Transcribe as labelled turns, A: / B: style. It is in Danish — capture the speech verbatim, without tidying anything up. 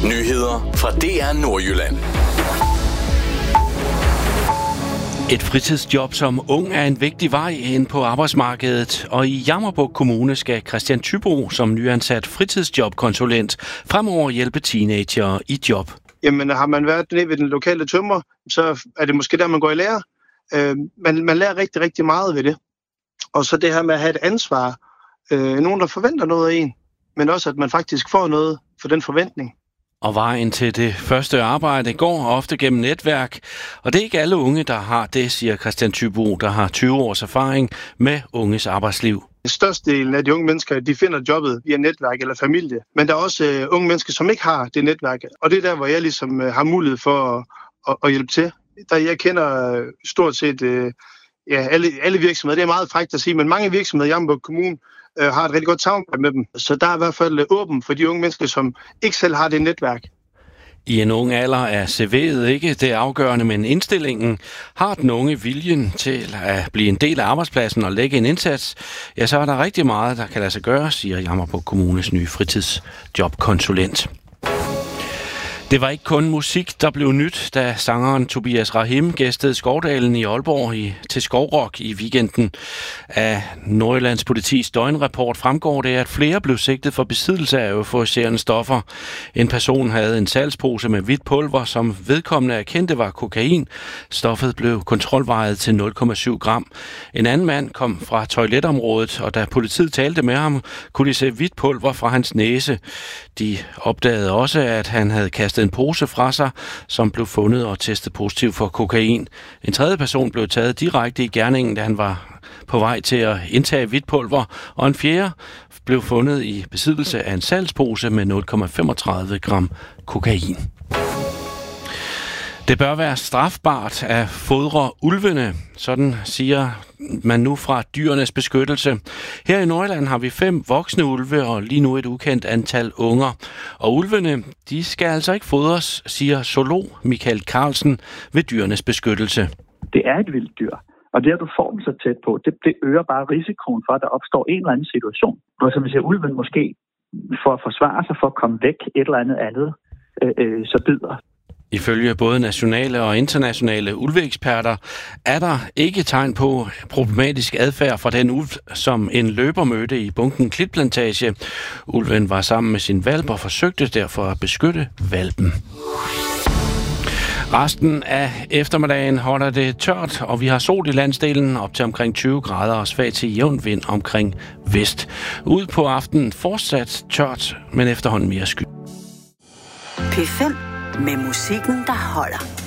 A: Nyheder fra D R Nordjylland. Et fritidsjob som ung er en vigtig vej ind på arbejdsmarkedet, og i Jammerbugt Kommune skal Christian Thybo som nyansat fritidsjobkonsulent fremover hjælpe teenagere i job.
B: Jamen, har man været nede ved den lokale tømrer, så er det måske der, man går i lære. Øh, man, man lærer rigtig, rigtig meget ved det. Og så det her med at have et ansvar. Øh, nogen, der forventer noget af en, men også at man faktisk får noget for den forventning.
A: Og vejen til det første arbejde går ofte gennem netværk, og det er ikke alle unge, der har det, siger Christian Thybo, der har tyve års erfaring med unges arbejdsliv.
B: Størstedelen af de unge mennesker, de finder jobbet via netværk eller familie, men der er også uh, unge mennesker, som ikke har det netværk, og det er der, hvor jeg ligesom uh, har mulighed for at, at, at hjælpe til. Der jeg kender uh, stort set uh, ja, alle, alle virksomheder, det er meget frækt at sige, men mange virksomheder i Jammerbugt Kommune uh, har et rigtig godt samarbejde med dem, så der er i hvert fald uh, åben for de unge mennesker, som ikke selv har det netværk.
A: I en ung alder er C V'et ikke det afgørende, men indstillingen. Har den unge viljen til at blive en del af arbejdspladsen og lægge en indsats, ja, så er der rigtig meget, der kan lade sig gøre, siger Jammerbugt Kommunes nye fritidsjobkonsulent. Det var ikke kun musik, der blev nyt, da sangeren Tobias Rahim gæstede Skovdalen i Aalborg i, til Skovrock i weekenden. Af Nordjyllands politis døgnrapport fremgår det, at flere blev sigtet for besiddelse af euforiserende stoffer. En person havde en salgspose med hvidt pulver, som vedkommende erkendte var kokain. Stoffet blev kontrolvejet til nul komma syv gram. En anden mand kom fra toiletområdet, og da politiet talte med ham, kunne de se hvidt pulver fra hans næse. De opdagede også, at han havde kastet en pose fra sig, som blev fundet og testet positiv for kokain. En tredje person blev taget direkte i gerningen, da han var på vej til at indtage hvidt pulver, og en fjerde blev fundet i besiddelse af en salgspose med nul komma femogtredive gram kokain. Det bør være strafbart at fodre ulvene, sådan siger man nu fra Dyrenes Beskyttelse. Her i Nordjylland har vi fem voksne ulve og lige nu et ukendt antal unger. Og ulvene, de skal altså ikke fodres, siger zoolog Michael Carlsen ved Dyrenes Beskyttelse.
C: Det er et vildt dyr, og det at du får dem så tæt på, det, det øger bare risikoen for, at der opstår en eller anden situation, hvor som vi siger, ulven måske for at forsvare sig, for at komme væk et eller andet andet, øh, øh, så bider.
A: Ifølge både nationale og internationale ulveeksperter er der ikke tegn på problematisk adfærd fra den ulv, som en løber mødte i bunken Klitplantage. Ulven var sammen med sin hvalp og forsøgte derfor at beskytte hvalpen. Resten af eftermiddagen holder det tørt, og vi har sol i landsdelen op til omkring tyve grader og svag til jævn vind omkring vest. Ud på aftenen fortsat tørt, men efterhånden mere sky.
D: P fem med musikken, der holder.